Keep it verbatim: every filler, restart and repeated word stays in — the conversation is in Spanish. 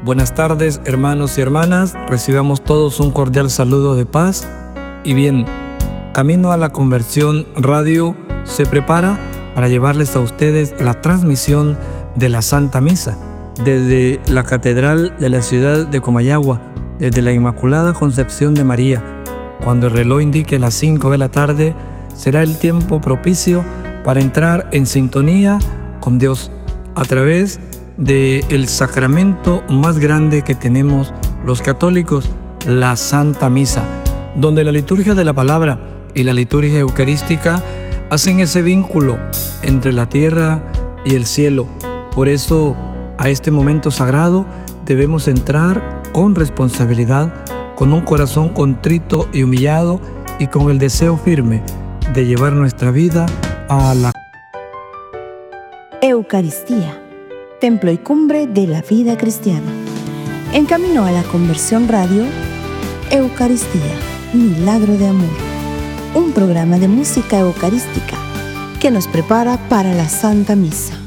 Buenas tardes, hermanos y hermanas. Recibamos todos un cordial saludo de paz. Y bien, Camino a la Conversión Radio se prepara para llevarles a ustedes la transmisión de la Santa Misa desde la Catedral de la ciudad de Comayagua, desde la Inmaculada Concepción de María. Cuando el reloj indique las cinco de la tarde, será el tiempo propicio para entrar en sintonía con Dios a través del sacramento más grande que tenemos los católicos, la Santa Misa, donde la liturgia de la palabra y la liturgia eucarística hacen ese vínculo entre la tierra y el cielo. Por eso, a este momento sagrado debemos entrar con responsabilidad, con un corazón contrito y humillado y con el deseo firme de llevar nuestra vida a la Eucaristía, templo y cumbre de la vida cristiana. En Camino a la Conversión Radio, Eucaristía, milagro de amor. Un programa de música eucarística que nos prepara para la Santa Misa.